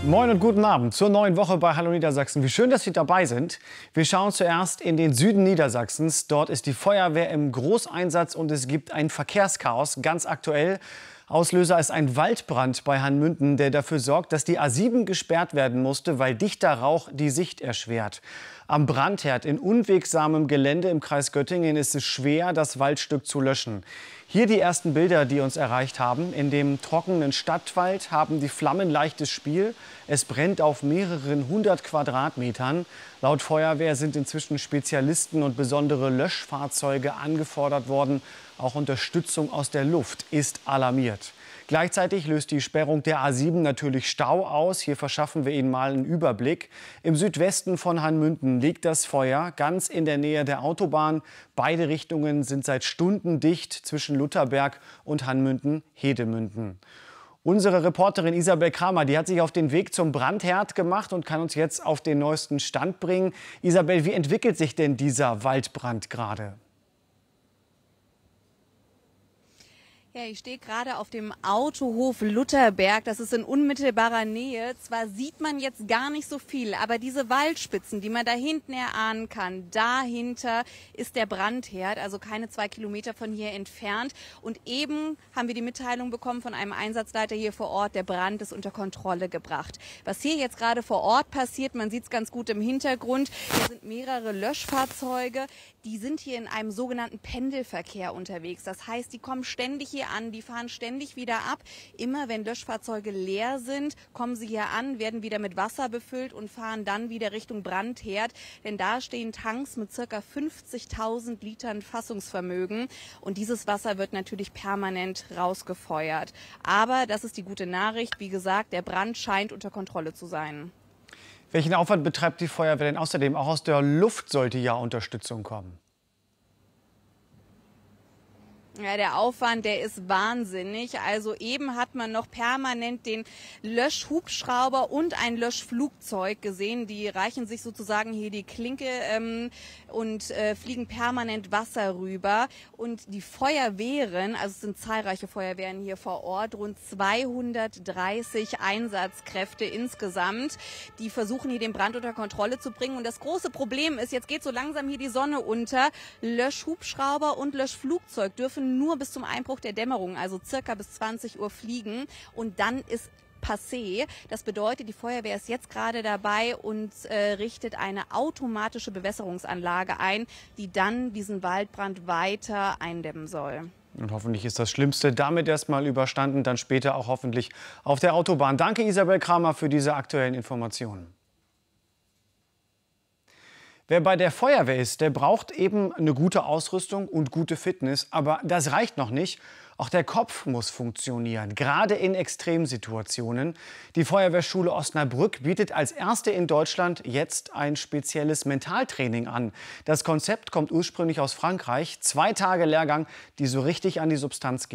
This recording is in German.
Moin und guten Abend zur neuen Woche bei Hallo Niedersachsen. Wie schön, dass Sie dabei sind. Wir schauen zuerst in den Süden Niedersachsens. Dort ist die Feuerwehr im Großeinsatz und es gibt ein Verkehrschaos, ganz aktuell. Auslöser ist ein Waldbrand bei Hanmünden, der dafür sorgt, dass die A7 gesperrt werden musste, weil dichter Rauch die Sicht erschwert. Am Brandherd in unwegsamem Gelände im Kreis Göttingen ist es schwer, das Waldstück zu löschen. Hier die ersten Bilder, die uns erreicht haben. In dem trockenen Stadtwald haben die Flammen leichtes Spiel. Es brennt auf mehreren 100 Quadratmetern. Laut Feuerwehr sind inzwischen Spezialisten und besondere Löschfahrzeuge angefordert worden. Auch Unterstützung aus der Luft ist alarmiert. Gleichzeitig löst die Sperrung der A7 natürlich Stau aus. Hier verschaffen wir Ihnen mal einen Überblick. Im Südwesten von Hanmünden liegt das Feuer ganz in der Nähe der Autobahn. Beide Richtungen sind seit Stunden dicht zwischen Lutherberg und Hanmünden-Hedemünden. Unsere Reporterin Isabel Kramer, die hat sich auf den Weg zum Brandherd gemacht und kann uns jetzt auf den neuesten Stand bringen. Isabel, wie entwickelt sich denn dieser Waldbrand gerade? Ja, ich stehe gerade auf dem Autohof Lutherberg. Das ist in unmittelbarer Nähe. Zwar sieht man jetzt gar nicht so viel, aber diese Waldspitzen, die man da hinten erahnen kann, dahinter ist der Brandherd, also keine 2 Kilometer von hier entfernt. Und eben haben wir die Mitteilung bekommen von einem Einsatzleiter hier vor Ort, der Brand ist unter Kontrolle gebracht. Was hier jetzt gerade vor Ort passiert, man sieht es ganz gut im Hintergrund, hier sind mehrere Löschfahrzeuge, die sind hier in einem sogenannten Pendelverkehr unterwegs. Das heißt, die kommen ständig hier an, die fahren ständig wieder ab. Immer wenn Löschfahrzeuge leer sind, kommen sie hier an, werden wieder mit Wasser befüllt und fahren dann wieder Richtung Brandherd. Denn da stehen Tanks mit ca. 50.000 Litern Fassungsvermögen. Und dieses Wasser wird natürlich permanent rausgefeuert. Aber das ist die gute Nachricht. Wie gesagt, der Brand scheint unter Kontrolle zu sein. Welchen Aufwand betreibt die Feuerwehr denn außerdem? Auch aus der Luft sollte ja Unterstützung kommen. Ja, der Aufwand, der ist wahnsinnig. Also eben hat man noch permanent den Löschhubschrauber und ein Löschflugzeug gesehen. Die reichen sich sozusagen hier die Klinke und fliegen permanent Wasser rüber. Und die Feuerwehren, also es sind zahlreiche Feuerwehren hier vor Ort, rund 230 Einsatzkräfte insgesamt, die versuchen hier den Brand unter Kontrolle zu bringen. Und das große Problem ist, jetzt geht so langsam hier die Sonne unter. Löschhubschrauber und Löschflugzeug dürfen nur bis zum Einbruch der Dämmerung, also circa bis 20 Uhr fliegen und dann ist passé. Das bedeutet, die Feuerwehr ist jetzt gerade dabei und richtet eine automatische Bewässerungsanlage ein, die dann diesen Waldbrand weiter eindämmen soll. Und hoffentlich ist das Schlimmste damit erstmal überstanden, dann später auch hoffentlich auf der Autobahn. Danke Isabel Kramer für diese aktuellen Informationen. Wer bei der Feuerwehr ist, der braucht eben eine gute Ausrüstung und gute Fitness. Aber das reicht noch nicht. Auch der Kopf muss funktionieren, gerade in Extremsituationen. Die Feuerwehrschule Osnabrück bietet als erste in Deutschland jetzt ein spezielles Mentaltraining an. Das Konzept kommt ursprünglich aus Frankreich. 2 Tage Lehrgang, die so richtig an die Substanz gehen.